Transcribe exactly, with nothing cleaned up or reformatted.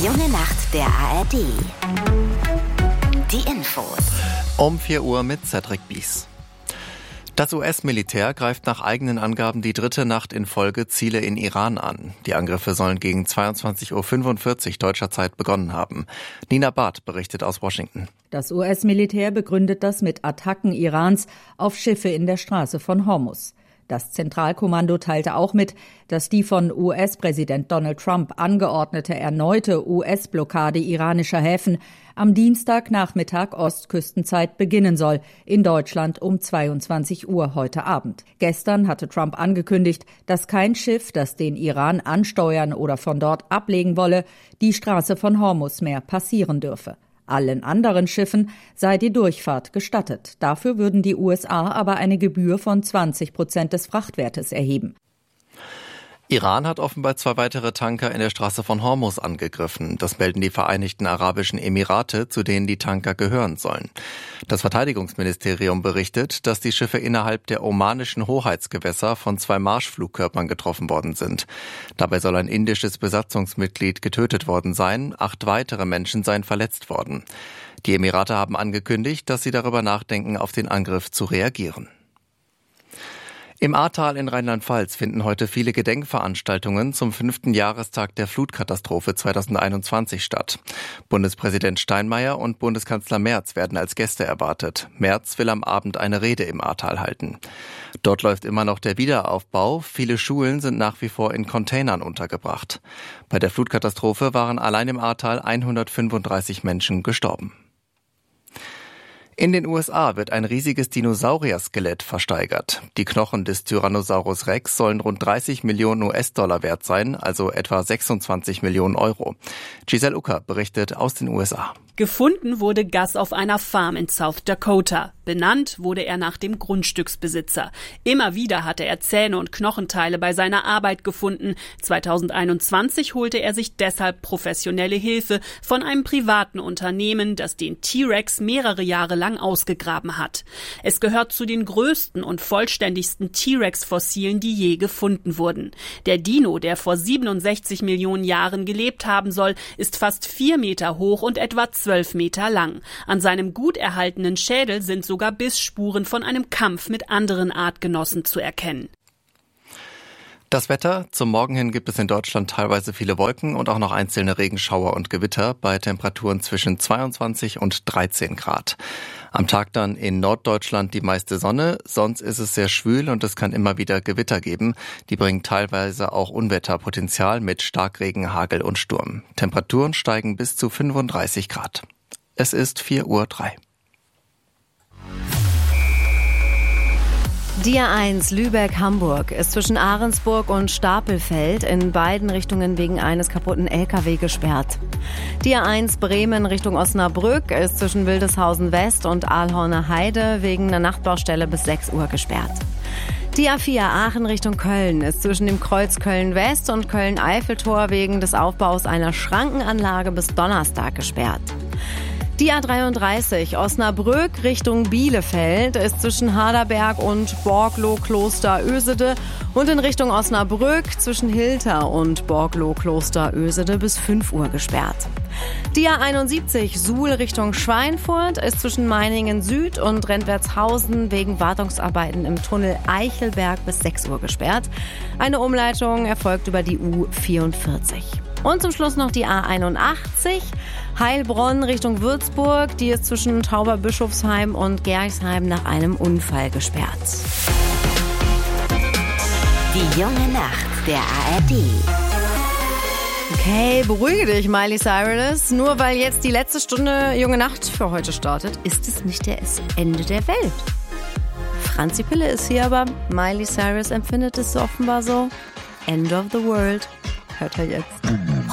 junge Nacht der A R D. Die Infos. Um vier Uhr mit Cedric Bies. Das U S-Militär greift nach eigenen Angaben die dritte Nacht in Folge Ziele in Iran an. Die Angriffe sollen gegen zweiundzwanzig Uhr fünfundvierzig deutscher Zeit begonnen haben. Nina Barth berichtet aus Washington. Das U S-Militär begründet das mit Attacken Irans auf Schiffe in der Straße von Hormuz. Das Zentralkommando teilte auch mit, dass die von U S-Präsident Donald Trump angeordnete erneute U S-Blockade iranischer Häfen am Dienstagnachmittag Ostküstenzeit beginnen soll, in Deutschland um zweiundzwanzig Uhr heute Abend. Gestern hatte Trump angekündigt, dass kein Schiff, das den Iran ansteuern oder von dort ablegen wolle, die Straße von Hormuz mehr passieren dürfe. Allen anderen Schiffen sei die Durchfahrt gestattet. Dafür würden die U S A aber eine Gebühr von zwanzig Prozent des Frachtwertes erheben. Iran hat offenbar zwei weitere Tanker in der Straße von Hormuz angegriffen. Das melden die Vereinigten Arabischen Emirate, zu denen die Tanker gehören sollen. Das Verteidigungsministerium berichtet, dass die Schiffe innerhalb der omanischen Hoheitsgewässer von zwei Marschflugkörpern getroffen worden sind. Dabei soll ein indisches Besatzungsmitglied getötet worden sein. Acht weitere Menschen seien verletzt worden. Die Emirate haben angekündigt, dass sie darüber nachdenken, auf den Angriff zu reagieren. Im Ahrtal in Rheinland-Pfalz finden heute viele Gedenkveranstaltungen zum fünften Jahrestag der Flutkatastrophe zweitausendeinundzwanzig statt. Bundespräsident Steinmeier und Bundeskanzler Merz werden als Gäste erwartet. Merz will am Abend eine Rede im Ahrtal halten. Dort läuft immer noch der Wiederaufbau. Viele Schulen sind nach wie vor in Containern untergebracht. Bei der Flutkatastrophe waren allein im Ahrtal hundertfünfunddreißig Menschen gestorben. In den U S A wird ein riesiges Dinosaurier-Skelett versteigert. Die Knochen des Tyrannosaurus Rex sollen rund dreißig Millionen U S-Dollar wert sein, also etwa sechsundzwanzig Millionen Euro. Giselle Ucker berichtet aus den U S A. Gefunden wurde Gus auf einer Farm in South Dakota. Benannt wurde er nach dem Grundstücksbesitzer. Immer wieder hatte er Zähne und Knochenteile bei seiner Arbeit gefunden. zweitausendeinundzwanzig holte er sich deshalb professionelle Hilfe von einem privaten Unternehmen, das den T-Rex mehrere Jahre lang ausgegraben hat. Es gehört zu den größten und vollständigsten T-Rex-Fossilen, die je gefunden wurden. Der Dino, der vor siebenundsechzig Millionen Jahren gelebt haben soll, ist fast vier Meter hoch und etwa zwölf Meter lang. An seinem gut erhaltenen Schädel sind sogar Bissspuren von einem Kampf mit anderen Artgenossen zu erkennen. Das Wetter: Zum Morgen hin gibt es in Deutschland teilweise viele Wolken und auch noch einzelne Regenschauer und Gewitter bei Temperaturen zwischen zweiundzwanzig und dreizehn Grad. Am Tag dann in Norddeutschland die meiste Sonne, sonst ist es sehr schwül und es kann immer wieder Gewitter geben. Die bringen teilweise auch Unwetterpotenzial mit Starkregen, Hagel und Sturm. Temperaturen steigen bis zu fünfunddreißig Grad. Es ist vier Uhr drei. Die A eins Lübeck-Hamburg ist zwischen Ahrensburg und Stapelfeld in beiden Richtungen wegen eines kaputten L K W gesperrt. Die A eins Bremen Richtung Osnabrück ist zwischen Wildeshausen West und Aalhorner Heide wegen einer Nachtbaustelle bis sechs Uhr gesperrt. Die A vier Aachen Richtung Köln ist zwischen dem Kreuz Köln-West und Köln-Eiffeltor wegen des Aufbaus einer Schrankenanlage bis Donnerstag gesperrt. Die A dreiunddreißig Osnabrück Richtung Bielefeld ist zwischen Harderberg und Borglo-Kloster-Ösede und in Richtung Osnabrück zwischen Hilter und Borglo-Kloster-Ösede bis fünf Uhr gesperrt. Die A einundsiebzig Suhl Richtung Schweinfurt ist zwischen Meiningen Süd und Rentwertshausen wegen Wartungsarbeiten im Tunnel Eichelberg bis sechs Uhr gesperrt. Eine Umleitung erfolgt über die U vierundvierzig. Und zum Schluss noch die A einundachtzig, Heilbronn Richtung Würzburg. Die ist zwischen Tauberbischofsheim und Gerchsheim nach einem Unfall gesperrt. Die junge Nacht der A R D. Okay, beruhige dich, Miley Cyrus. Nur weil jetzt die letzte Stunde Junge Nacht für heute startet, ist es nicht das Ende der Welt. Franzi Pille ist hier, aber Miley Cyrus empfindet es offenbar so. End of the world. Hört er jetzt.